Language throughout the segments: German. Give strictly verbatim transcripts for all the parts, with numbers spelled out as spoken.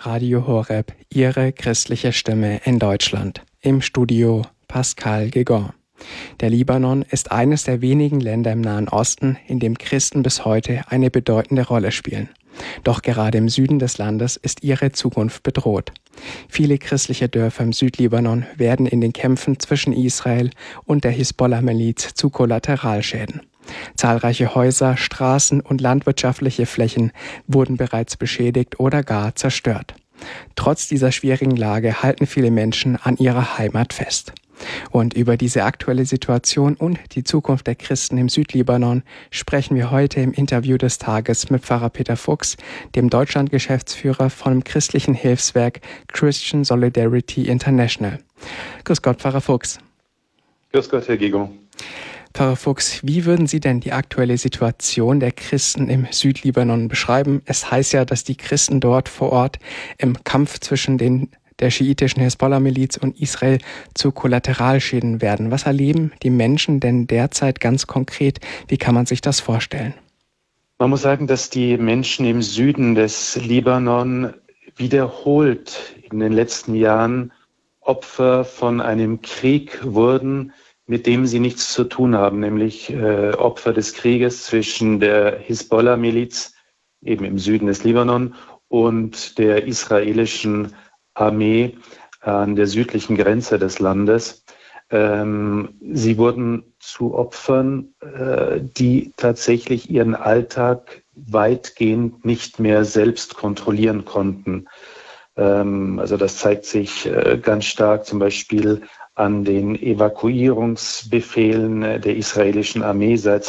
Radio Horeb, Ihre christliche Stimme in Deutschland. Im Studio Pascal Guégan. Der Libanon ist eines der wenigen Länder im Nahen Osten, in dem Christen bis heute eine bedeutende Rolle spielen. Doch gerade im Süden des Landes ist ihre Zukunft bedroht. Viele christliche Dörfer im Südlibanon werden in den Kämpfen zwischen Israel und der Hisbollah-Miliz zu Kollateralschäden. Zahlreiche Häuser, Straßen und landwirtschaftliche Flächen wurden bereits beschädigt oder gar zerstört. Trotz dieser schwierigen Lage halten viele Menschen an ihrer Heimat fest. Und über diese aktuelle Situation und die Zukunft der Christen im Südlibanon sprechen wir heute im Interview des Tages mit Pfarrer Peter Fuchs, dem Deutschland-Geschäftsführer vom christlichen Hilfswerk Christian Solidarity International. Grüß Gott, Pfarrer Fuchs. Grüß Gott, Herr Guégan. Pfarrer Fuchs, wie würden Sie denn die aktuelle Situation der Christen im Südlibanon beschreiben? Es heißt ja, dass die Christen dort vor Ort im Kampf zwischen den der schiitischen Hisbollah-Miliz und Israel zu Kollateralschäden werden. Was erleben die Menschen denn derzeit ganz konkret? Wie kann man sich das vorstellen? Man muss sagen, dass die Menschen im Süden des Libanon wiederholt in den letzten Jahren Opfer von einem Krieg wurden, mit dem sie nichts zu tun haben, nämlich äh, Opfer des Krieges zwischen der Hisbollah-Miliz, eben im Süden des Libanon, und der israelischen Armee an der südlichen Grenze des Landes. Ähm, sie wurden zu Opfern, äh, die tatsächlich ihren Alltag weitgehend nicht mehr selbst kontrollieren konnten. Ähm, also das zeigt sich äh, ganz stark zum Beispiel an den Evakuierungsbefehlen der israelischen Armee seit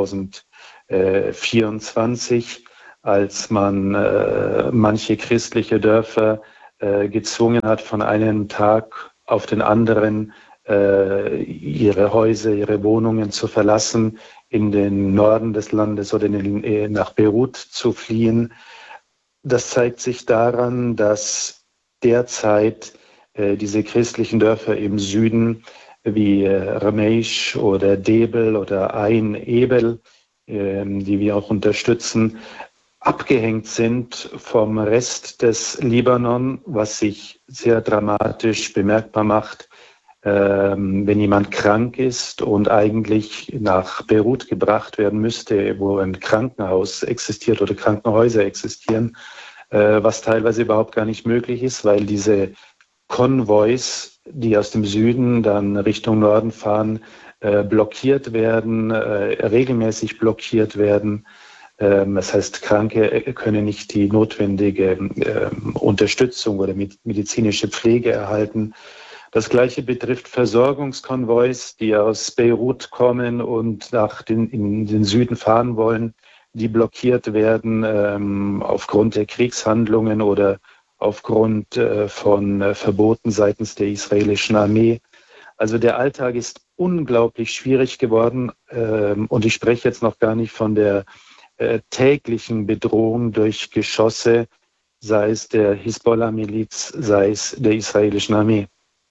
zweitausendvierundzwanzig, als man äh, manche christliche Dörfer gezwungen hat, von einem Tag auf den anderen äh, ihre Häuser, ihre Wohnungen zu verlassen, in den Norden des Landes oder in den, äh, nach Beirut zu fliehen. Das zeigt sich daran, dass derzeit äh, diese christlichen Dörfer im Süden wie äh, Rameish oder Debel oder Ain Ebel, äh, die wir auch unterstützen, abgehängt sind vom Rest des Libanon, was sich sehr dramatisch bemerkbar macht, ähm, wenn jemand krank ist und eigentlich nach Beirut gebracht werden müsste, wo ein Krankenhaus existiert oder Krankenhäuser existieren, äh, was teilweise überhaupt gar nicht möglich ist, weil diese Konvois, die aus dem Süden dann Richtung Norden fahren, äh, blockiert werden, äh, regelmäßig blockiert werden. Das heißt, Kranke können nicht die notwendige äh, Unterstützung oder medizinische Pflege erhalten. Das Gleiche betrifft Versorgungskonvois, die aus Beirut kommen und nach den, in den Süden fahren wollen, die blockiert werden ähm, aufgrund der Kriegshandlungen oder aufgrund äh, von äh, Verboten seitens der israelischen Armee. Also der Alltag ist unglaublich schwierig geworden ähm, und ich spreche jetzt noch gar nicht von der täglichen Bedrohung durch Geschosse, sei es der Hisbollah-Miliz, sei es der israelischen Armee.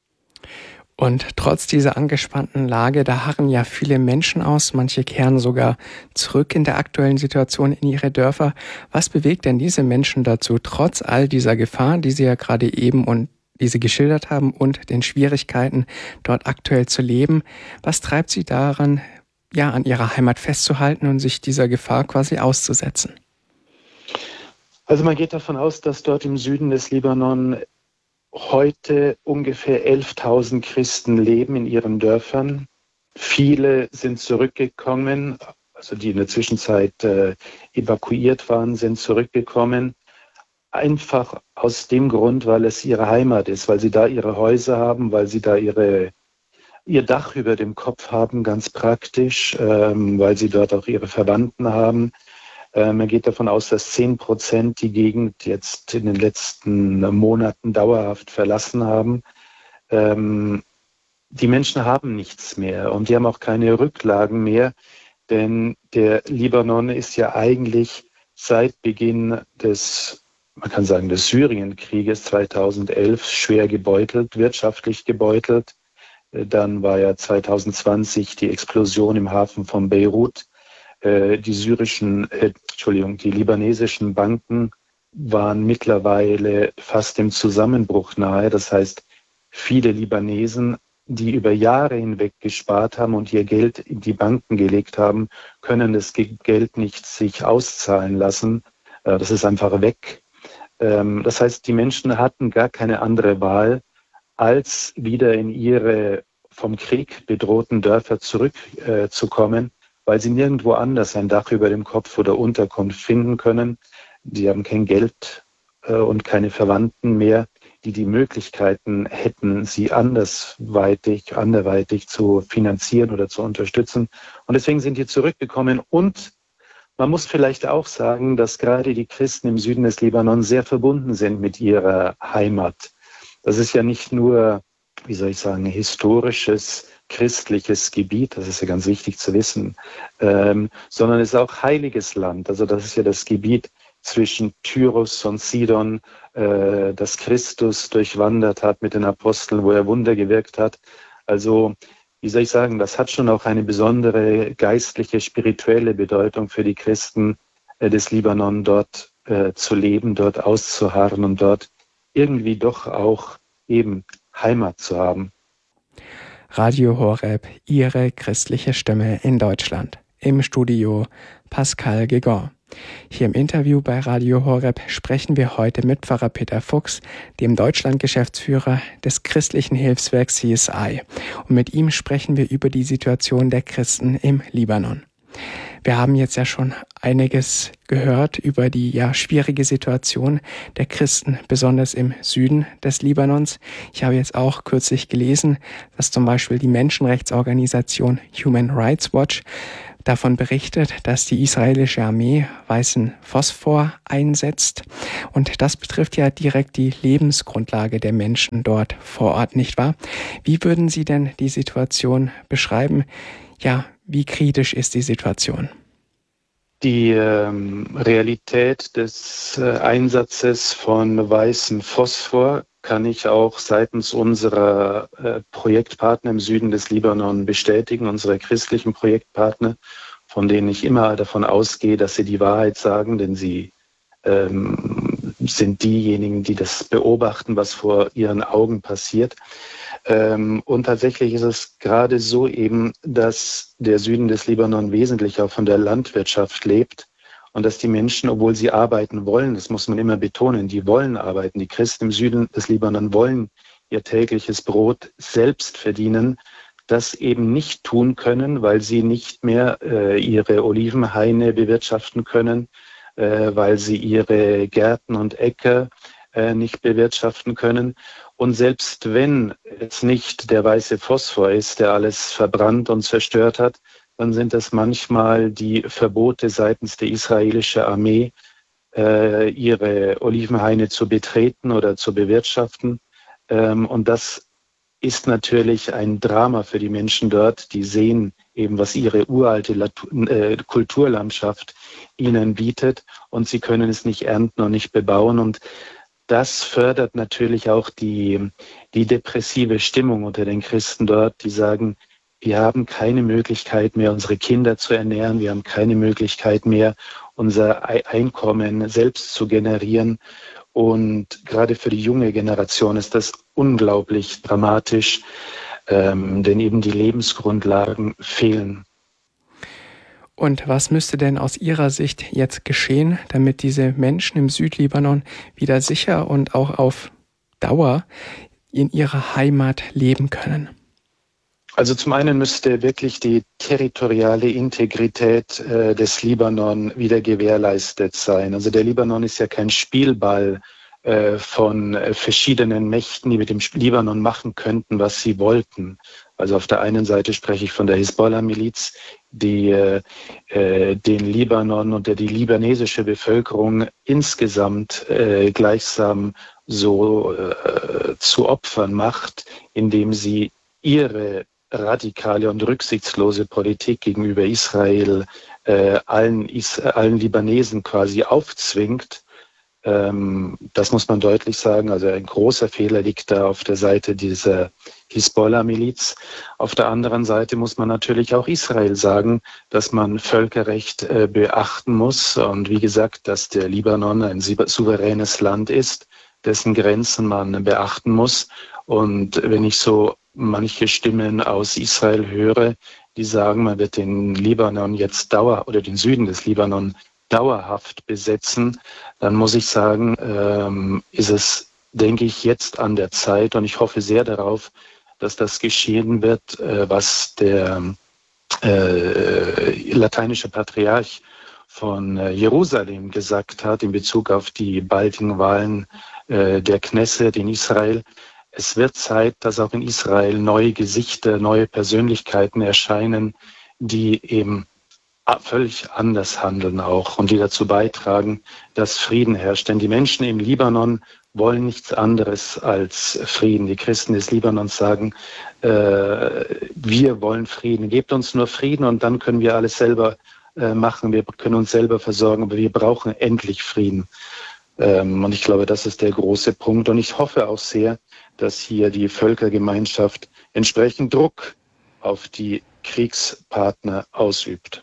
Und trotz dieser angespannten Lage, da harren ja viele Menschen aus, manche kehren sogar zurück in der aktuellen Situation in ihre Dörfer. Was bewegt denn diese Menschen dazu, trotz all dieser Gefahr, die sie ja gerade eben und die sie geschildert haben und den Schwierigkeiten, dort aktuell zu leben? Was treibt sie daran, ja, an ihrer Heimat festzuhalten und sich dieser Gefahr quasi auszusetzen? Also man geht davon aus, dass dort im Süden des Libanon heute ungefähr elftausend Christen leben in ihren Dörfern. Viele sind zurückgekommen, also die in der Zwischenzeit äh, evakuiert waren, sind zurückgekommen. Einfach aus dem Grund, weil es ihre Heimat ist, weil sie da ihre Häuser haben, weil sie da ihre ihr Dach über dem Kopf haben, ganz praktisch, ähm, weil sie dort auch ihre Verwandten haben. Äh, man geht davon aus, dass zehn Prozent die Gegend jetzt in den letzten Monaten dauerhaft verlassen haben. Ähm, die Menschen haben nichts mehr und die haben auch keine Rücklagen mehr, denn der Libanon ist ja eigentlich seit Beginn des, man kann sagen, des Syrienkrieges zweitausendelf schwer gebeutelt, wirtschaftlich gebeutelt. Dann war ja zweitausendzwanzig die Explosion im Hafen von Beirut. Die syrischen, äh, Entschuldigung, die libanesischen Banken waren mittlerweile fast dem Zusammenbruch nahe. Das heißt, viele Libanesen, die über Jahre hinweg gespart haben und ihr Geld in die Banken gelegt haben, können das Geld nicht sich auszahlen lassen. Das ist einfach weg. Das heißt, die Menschen hatten gar keine andere Wahl, als wieder in ihre vom Krieg bedrohten Dörfer zurückzukommen, weil sie nirgendwo anders ein Dach über dem Kopf oder Unterkunft finden können. Die haben kein Geld und keine Verwandten mehr, die die Möglichkeiten hätten, sie andersweitig, anderweitig zu finanzieren oder zu unterstützen. Und deswegen sind die zurückgekommen. Und man muss vielleicht auch sagen, dass gerade die Christen im Süden des Libanon sehr verbunden sind mit ihrer Heimat. Das ist ja nicht nur, wie soll ich sagen, historisches, christliches Gebiet, das ist ja ganz wichtig zu wissen, ähm, sondern es ist auch heiliges Land. Also das ist ja das Gebiet zwischen Tyrus und Sidon, äh, das Christus durchwandert hat mit den Aposteln, wo er Wunder gewirkt hat. Also, wie soll ich sagen, das hat schon auch eine besondere geistliche, spirituelle Bedeutung für die Christen äh, des Libanon, dort äh, zu leben, dort auszuharren und dort irgendwie doch auch eben Heimat zu haben. Radio Horeb, Ihre christliche Stimme in Deutschland. Im Studio Pascal Guégan. Hier im Interview bei Radio Horeb sprechen wir heute mit Pfarrer Peter Fuchs, dem Deutschland-Geschäftsführer des christlichen Hilfswerks C S I. Und mit ihm sprechen wir über die Situation der Christen im Libanon. Wir haben jetzt ja schon einiges gehört über die ja schwierige Situation der Christen, besonders im Süden des Libanons. Ich habe jetzt auch kürzlich gelesen, dass zum Beispiel die Menschenrechtsorganisation Human Rights Watch davon berichtet, dass die israelische Armee weißen Phosphor einsetzt. Und das betrifft ja direkt die Lebensgrundlage der Menschen dort vor Ort, nicht wahr? Wie würden Sie denn die Situation beschreiben? Ja, wie kritisch ist die Situation? Die ähm, Realität des äh, Einsatzes von weißem Phosphor kann ich auch seitens unserer äh, Projektpartner im Süden des Libanon bestätigen, unserer christlichen Projektpartner, von denen ich immer davon ausgehe, dass sie die Wahrheit sagen, denn sie ähm, sind diejenigen, die das beobachten, was vor ihren Augen passiert. Ähm, und tatsächlich ist es gerade so eben, dass der Süden des Libanon wesentlich auch von der Landwirtschaft lebt und dass die Menschen, obwohl sie arbeiten wollen, das muss man immer betonen, die wollen arbeiten. Die Christen im Süden des Libanon wollen ihr tägliches Brot selbst verdienen, das eben nicht tun können, weil sie nicht mehr äh, ihre Olivenhaine bewirtschaften können, äh, weil sie ihre Gärten und Äcker äh, nicht bewirtschaften können. Und selbst wenn es nicht der weiße Phosphor ist, der alles verbrannt und zerstört hat, dann sind es manchmal die Verbote seitens der israelischen Armee, äh, ihre Olivenhaine zu betreten oder zu bewirtschaften. Ähm, und das ist natürlich ein Drama für die Menschen dort, die sehen eben, was ihre uralte Latu- äh, Kulturlandschaft ihnen bietet und sie können es nicht ernten und nicht bebauen. Und das fördert natürlich auch die, die depressive Stimmung unter den Christen dort, die sagen, wir haben keine Möglichkeit mehr, unsere Kinder zu ernähren, wir haben keine Möglichkeit mehr, unser Einkommen selbst zu generieren. Und gerade für die junge Generation ist das unglaublich dramatisch, ähm, denn eben die Lebensgrundlagen fehlen. Und was müsste denn aus Ihrer Sicht jetzt geschehen, damit diese Menschen im Südlibanon wieder sicher und auch auf Dauer in ihrer Heimat leben können? Also zum einen müsste wirklich die territoriale Integrität äh, des Libanon wieder gewährleistet sein. Also der Libanon ist ja kein Spielball äh, von äh, verschiedenen Mächten, die mit dem Libanon machen könnten, was sie wollten. Also auf der einen Seite spreche ich von der Hisbollah-Miliz, die äh, den Libanon und der die libanesische Bevölkerung insgesamt äh, gleichsam so äh, zu Opfern macht, indem sie ihre radikale und rücksichtslose Politik gegenüber Israel äh, allen, Is- allen Libanesen quasi aufzwingt. Ähm, das muss man deutlich sagen. Also ein großer Fehler liegt da auf der Seite dieser Hisbollah-Miliz. Auf der anderen Seite muss man natürlich auch Israel sagen, dass man Völkerrecht äh, beachten muss. Und wie gesagt, dass der Libanon ein souveränes Land ist, dessen Grenzen man beachten muss. Und wenn ich so manche Stimmen aus Israel höre, die sagen, man wird den Libanon jetzt dauer oder den Süden des Libanon dauerhaft besetzen, dann muss ich sagen, ähm, ist es, denke ich, jetzt an der Zeit und ich hoffe sehr darauf, dass das geschehen wird, äh, was der äh, lateinische Patriarch von äh, Jerusalem gesagt hat in Bezug auf die baldigen Wahlen äh, der Knesset in Israel. Es wird Zeit, dass auch in Israel neue Gesichter, neue Persönlichkeiten erscheinen, die eben völlig anders handeln auch und die dazu beitragen, dass Frieden herrscht. Denn die Menschen im Libanon wollen nichts anderes als Frieden. Die Christen des Libanons sagen, äh, wir wollen Frieden. Gebt uns nur Frieden und dann können wir alles selber äh, machen. Wir können uns selber versorgen, aber wir brauchen endlich Frieden. Ähm, und ich glaube, das ist der große Punkt. Und ich hoffe auch sehr, dass hier die Völkergemeinschaft entsprechend Druck auf die Kriegspartner ausübt.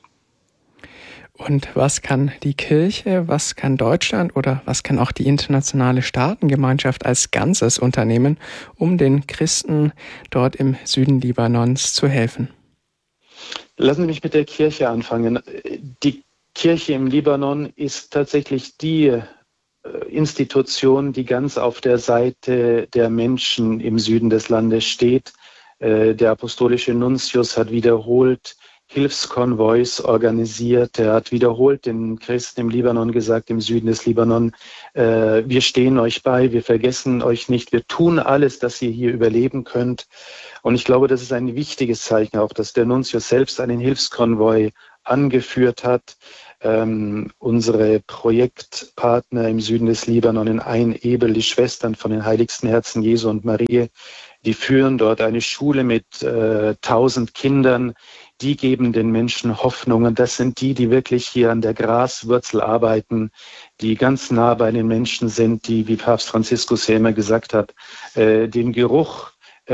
Und was kann die Kirche, was kann Deutschland oder was kann auch die internationale Staatengemeinschaft als Ganzes unternehmen, um den Christen dort im Süden Libanons zu helfen? Lassen Sie mich mit der Kirche anfangen. Die Kirche im Libanon ist tatsächlich die Institution, die ganz auf der Seite der Menschen im Süden des Landes steht. Der apostolische Nuntius hat wiederholt Hilfskonvois organisiert. Er hat wiederholt den Christen im Libanon gesagt, im Süden des Libanon, äh, wir stehen euch bei, wir vergessen euch nicht, wir tun alles, dass ihr hier überleben könnt. Und ich glaube, das ist ein wichtiges Zeichen auch, dass der Nuntius selbst einen Hilfskonvoi angeführt hat. Ähm, unsere Projektpartner im Süden des Libanon in Ein-Ebel, die Schwestern von den Heiligsten Herzen Jesu und Marie, die führen dort eine Schule mit äh, tausend Kindern. Die geben den Menschen Hoffnung und das sind die, die wirklich hier an der Graswurzel arbeiten, die ganz nah bei den Menschen sind, die, wie Papst Franziskus ja immer gesagt hat, äh, den Geruch äh,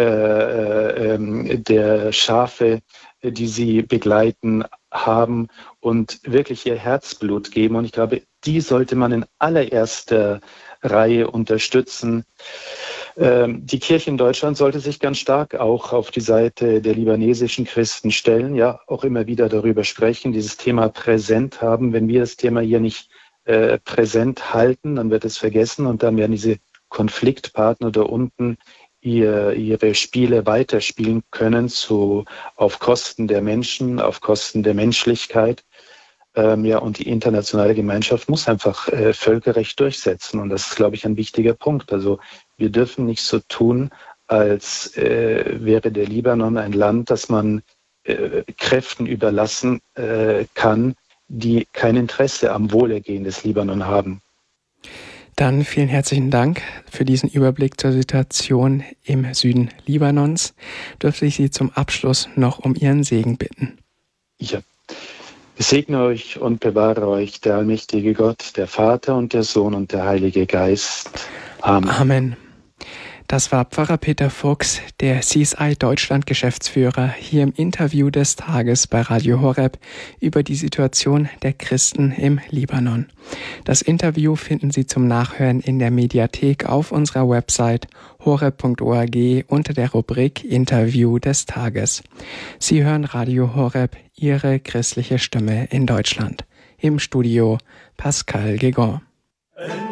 äh, der Schafe, die sie begleiten, haben und wirklich ihr Herzblut geben. Und ich glaube, die sollte man in allererster Reihe unterstützen. Die Kirche in Deutschland sollte sich ganz stark auch auf die Seite der libanesischen Christen stellen, ja, auch immer wieder darüber sprechen, dieses Thema präsent haben. Wenn wir das Thema hier nicht äh, präsent halten, dann wird es vergessen und dann werden diese Konfliktpartner da unten ihr, ihre Spiele weiterspielen können, zu, auf Kosten der Menschen, auf Kosten der Menschlichkeit. Ähm, ja, und die internationale Gemeinschaft muss einfach äh, Völkerrecht durchsetzen. Und das ist, glaube ich, ein wichtiger Punkt. Also wir dürfen nicht so tun, als äh, wäre der Libanon ein Land, das man äh, Kräften überlassen äh, kann, die kein Interesse am Wohlergehen des Libanon haben. Dann vielen herzlichen Dank für diesen Überblick zur Situation im Süden Libanons. Dürfte ich Sie zum Abschluss noch um Ihren Segen bitten? Ja. Segne euch und bewahre euch der allmächtige Gott, der Vater und der Sohn und der Heilige Geist. Amen. Amen. Das war Pfarrer Peter Fuchs, der C S I Deutschland Geschäftsführer, hier im Interview des Tages bei Radio Horeb über die Situation der Christen im Libanon. Das Interview finden Sie zum Nachhören in der Mediathek auf unserer Website horeb punkt org unter der Rubrik Interview des Tages. Sie hören Radio Horeb, Ihre christliche Stimme in Deutschland. Im Studio Pascal Gegon.